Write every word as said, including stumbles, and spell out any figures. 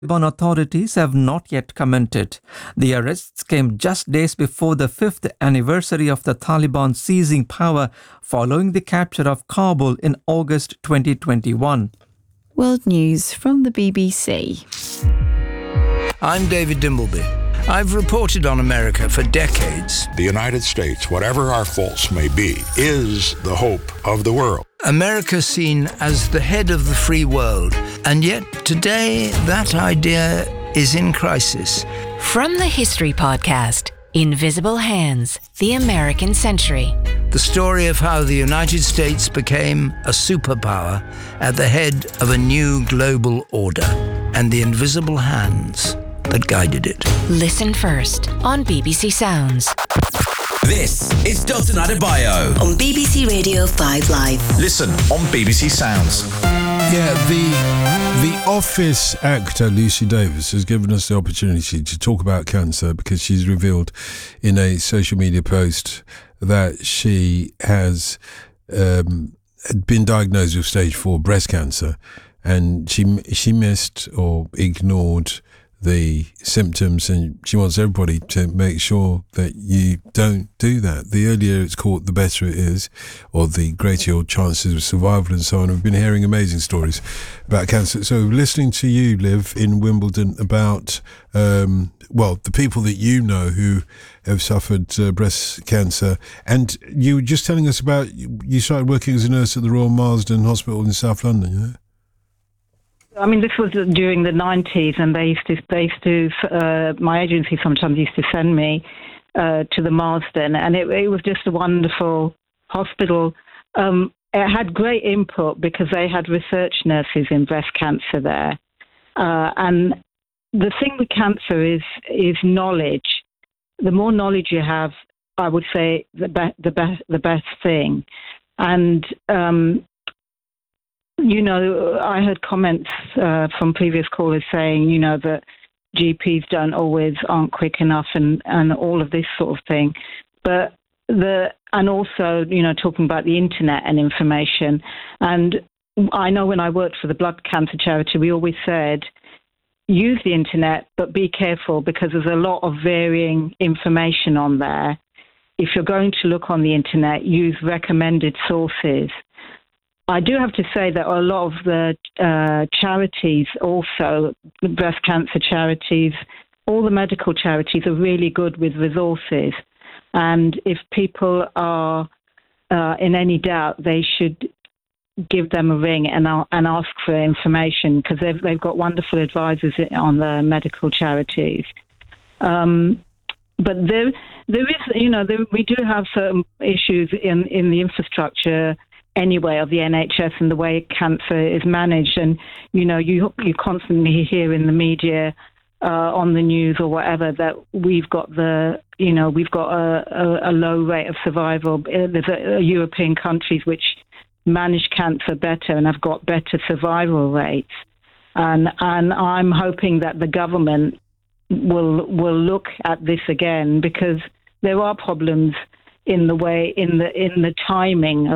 Taliban authorities have not yet commented. The arrests came just days before the fifth anniversary of the Taliban seizing power following the capture of Kabul in August twenty twenty-one. World News from the B B C. I'm David Dimbleby. I've reported on America for decades. The United States, whatever our faults may be, is the hope of the world. America seen as the head of the free world, and yet today that idea is in crisis. From the History Podcast, Invisible Hands, The American Century. The story of how the United States became a superpower at the head of a new global order, and the invisible hands that guided it. Listen first on B B C Sounds. This is Dalton Adebayo on B B C Radio five Live. Listen on B B C Sounds. Yeah, the the Office actor Lucy Davis has given us the opportunity to talk about cancer because she's revealed in a social media post that she has um, been diagnosed with stage four breast cancer, and she she missed or ignored the symptoms, and she wants everybody to make sure that you don't do that. The earlier it's caught, the better it is, or the greater your chances of survival and so on. We've been hearing amazing stories about cancer. So listening to you, Liv, in Wimbledon about, um, well, the people that you know who have suffered uh, breast cancer, and you were just telling us about, you started working as a nurse at the Royal Marsden Hospital in South London, yeah? I mean, this was during the nineties, and they used to, they used to uh, my agency sometimes used to send me uh, to the Marsden, and it, it was just a wonderful hospital. Um, it had great input because they had research nurses in breast cancer there. Uh, and the thing with cancer is is knowledge. The more knowledge you have, I would say, the be- the, be- the best thing. And um You know, I heard comments uh, from previous callers saying, you know, that G Ps don't always, aren't quick enough and, and all of this sort of thing. But the, and also, you know, talking about the internet and information. And I know when I worked for the blood cancer charity, we always said, use the internet, but be careful because there's a lot of varying information on there. If you're going to look on the internet, use recommended sources. I do have to say that a lot of the uh, charities also, breast cancer charities, all the medical charities are really good with resources. And if people are uh, in any doubt, they should give them a ring and, uh, and ask for information because they've, they've got wonderful advisors on the medical charities. Um, but there, there is, you know, there, we do have certain issues in, in the infrastructure anyway of the N H S and the way cancer is managed. And, you know, you you constantly hear in the media, uh, on the news or whatever, that we've got the, you know, we've got a, a, a low rate of survival. There's a, a European countries which manage cancer better and have got better survival rates. And and I'm hoping that the government will will look at this again because there are problems in the way, in the in the timing of